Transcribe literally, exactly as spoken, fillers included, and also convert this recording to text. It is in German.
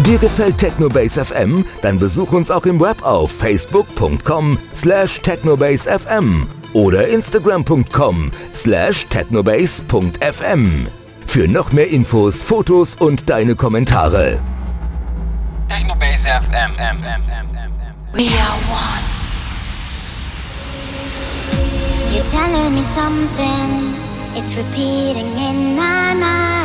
Dir gefällt Technobase F M? Dann besuch uns auch im Web auf facebook punkt com slash technobase f m oder instagram punkt com slash technobase punkt f m. Für noch mehr Infos, Fotos und deine Kommentare. Technobase F M. We are one. You're telling me something, it's repeating in my mind.